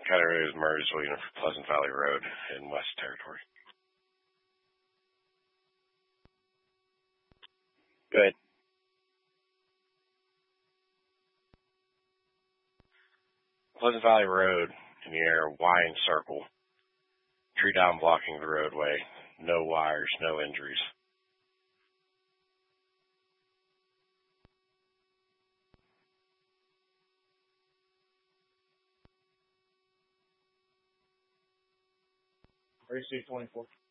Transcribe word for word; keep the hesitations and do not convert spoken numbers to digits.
County Road is Murrayville, you know, for Pleasant Valley Road in West Territory. Good. Pleasant Valley Road in the air, Y and circle. Tree down blocking the roadway. No wires, no injuries. R C twenty-four.